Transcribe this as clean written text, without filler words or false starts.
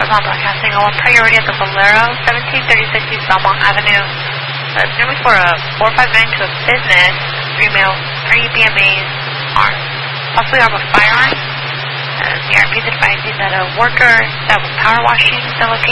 Amazon Broadcasting. I want priority at the Valero, 1736 East Belmont Avenue. It's normally for a 459 to a business, 3 BMAs, possibly armed with firearms. The RPs advised that a worker that was power washing the location